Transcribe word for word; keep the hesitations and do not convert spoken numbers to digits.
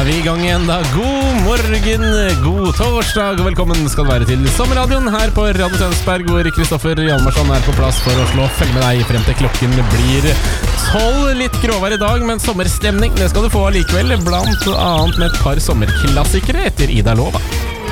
er vi i gang igjen da. God morgen, god torsdag, og velkommen skal det være til Sommerradioen her på Radio Tønsberg, hvor Kristoffer Hjalmarsson er på plass for å slå følge med deg frem til klokken blir tolv. Litt grovere i dag, men sommerstemning, det skal du få likevel, blant annet med et par sommerklassikere etter Ida Lova.